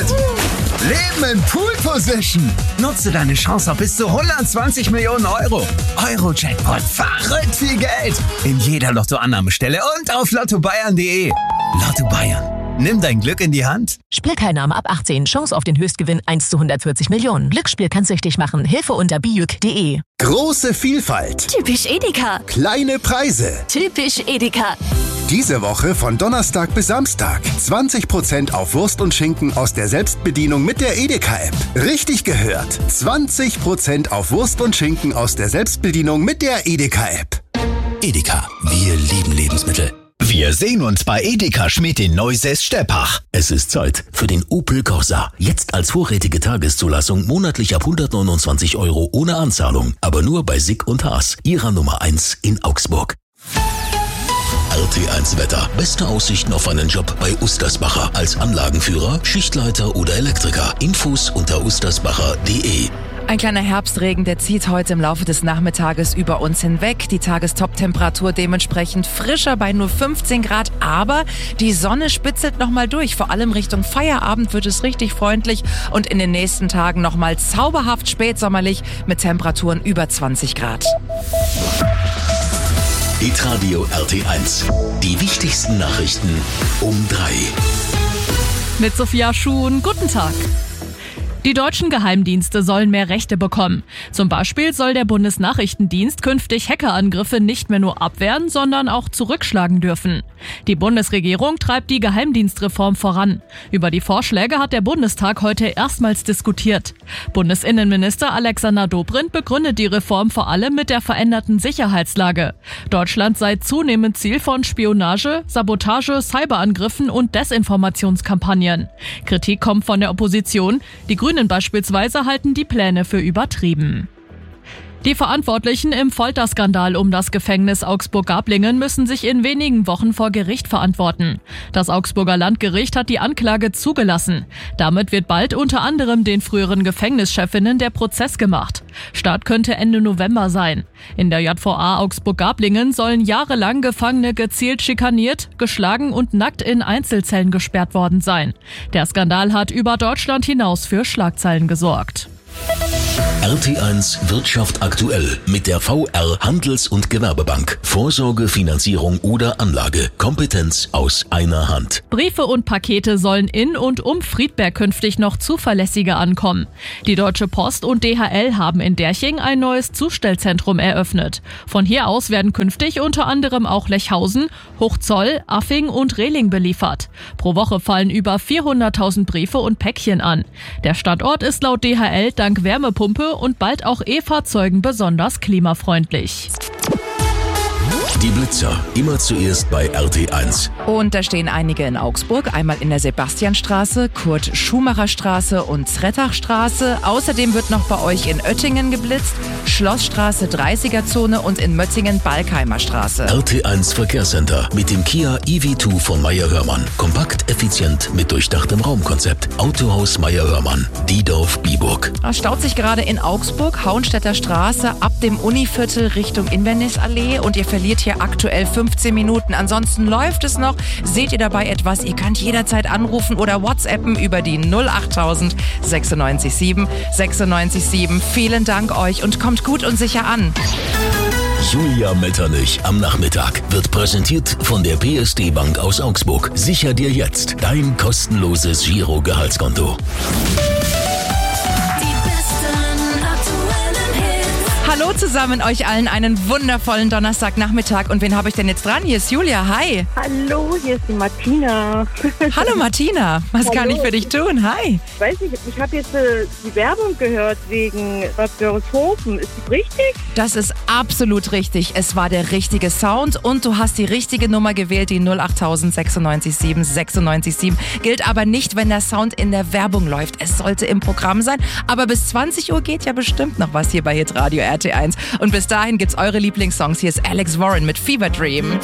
Jackpot! Leben in Pool Position. Nutze deine Chance auf bis zu 120 Millionen Euro. Euro-Jackpot, verrückt viel Geld. In jeder Lottoannahmestelle und auf lottobayern.de. Lotto Bayern. Nimm dein Glück in die Hand. Spielteilnahme ab 18. Chance auf den Höchstgewinn 1 zu 140 Millionen. Glücksspiel kann süchtig machen. Hilfe unter biüc.de. Große Vielfalt. Typisch Edeka. Kleine Preise. Typisch Edeka. Diese Woche von Donnerstag bis Samstag. 20% auf Wurst und Schinken aus der Selbstbedienung mit der Edeka-App. Richtig gehört. 20% auf Wurst und Schinken aus der Selbstbedienung mit der Edeka-App. Edeka, wir lieben Lebensmittel. Wir sehen uns bei Edeka Schmidt in Neusäß-Steppach. Es ist Zeit für den Opel Corsa. Jetzt als vorrätige Tageszulassung monatlich ab 129 € ohne Anzahlung. Aber nur bei Sick und Haas, ihrer Nummer 1 in Augsburg. RT1 Wetter. Beste Aussichten auf einen Job bei Ustersbacher. Als Anlagenführer, Schichtleiter oder Elektriker. Infos unter ustersbacher.de. Ein kleiner Herbstregen, der zieht heute im Laufe des Nachmittages über uns hinweg. Die Tagestop-Temperatur dementsprechend frischer bei nur 15 Grad. Aber die Sonne spitzelt nochmal durch. Vor allem Richtung Feierabend wird es richtig freundlich. Und in den nächsten Tagen nochmal zauberhaft spätsommerlich mit Temperaturen über 20 Grad. Hitradio RT1. Die wichtigsten Nachrichten um 3. Mit Sophia Schuhn, guten Tag. Die deutschen Geheimdienste sollen mehr Rechte bekommen. Zum Beispiel soll der Bundesnachrichtendienst künftig Hackerangriffe nicht mehr nur abwehren, sondern auch zurückschlagen dürfen. Die Bundesregierung treibt die Geheimdienstreform voran. Über die Vorschläge hat der Bundestag heute erstmals diskutiert. Bundesinnenminister Alexander Dobrindt begründet die Reform vor allem mit der veränderten Sicherheitslage. Deutschland sei zunehmend Ziel von Spionage, Sabotage, Cyberangriffen und Desinformationskampagnen. Kritik kommt von der Opposition. Die Grünen beispielsweise halten die Pläne für übertrieben. Die Verantwortlichen im Folterskandal um das Gefängnis Augsburg-Gablingen müssen sich in wenigen Wochen vor Gericht verantworten. Das Augsburger Landgericht hat die Anklage zugelassen. Damit wird bald unter anderem den früheren Gefängnischefinnen der Prozess gemacht. Start könnte Ende November sein. In der JVA Augsburg-Gablingen sollen jahrelang Gefangene gezielt schikaniert, geschlagen und nackt in Einzelzellen gesperrt worden sein. Der Skandal hat über Deutschland hinaus für Schlagzeilen gesorgt. RT1 Wirtschaft aktuell mit der VR Handels- und Gewerbebank. Vorsorge, Finanzierung oder Anlage. Kompetenz aus einer Hand. Briefe und Pakete sollen in und um Friedberg künftig noch zuverlässiger ankommen. Die Deutsche Post und DHL haben in Derching ein neues Zustellzentrum eröffnet. Von hier aus werden künftig unter anderem auch Lechhausen, Hochzoll, Affing und Rehling beliefert. Pro Woche fallen über 400.000 Briefe und Päckchen an. Der Standort ist laut DHL dank Wärmepumpe und bald auch E-Fahrzeugen besonders klimafreundlich. Die Blitzer, immer zuerst bei RT1. Und da stehen einige in Augsburg, einmal in der Sebastianstraße, Kurt-Schumacher-Straße und Zrettachstraße. Außerdem wird noch bei euch in Oettingen geblitzt, Schlossstraße 30er-Zone und in Möttingen Balkheimer Straße. RT1 Verkehrscenter mit dem Kia EV2 von Meyer-Hörmann. Kompakt, effizient mit durchdachtem Raumkonzept. Autohaus Meyer-Hörmann, Diedorf-Biburg. Es staut sich gerade in Augsburg, Hauenstädter Straße, ab dem Univiertel Richtung Inverness-Allee und ihr verliert hier aktuell 15 Minuten. Ansonsten läuft es noch. Seht ihr dabei etwas? Ihr könnt jederzeit anrufen oder WhatsAppen über die 08000 96 7 96 7. Vielen Dank euch und kommt gut und sicher an. Julia Metternich am Nachmittag wird präsentiert von der PSD Bank aus Augsburg. Sicher dir jetzt dein kostenloses Giro-Gehaltskonto. Hallo zusammen, euch allen einen wundervollen Donnerstagnachmittag. Und wen habe ich denn jetzt dran? Hier ist Julia, hi. Hallo, hier ist die Martina. Hallo Martina, was kann ich für dich tun? Hi. Ich weiß nicht, ich habe jetzt die Werbung gehört wegen Bad Dörishofen. Ist das richtig? Das ist absolut richtig. Es war der richtige Sound und du hast die richtige Nummer gewählt, die 08000 96 7 96 7. Gilt aber nicht, wenn der Sound in der Werbung läuft. Es sollte im Programm sein, aber bis 20 Uhr geht ja bestimmt noch was hier bei Hitradio RT1. Und bis dahin gibt's eure Lieblingssongs. Hier ist Alex Warren mit Fever Dream.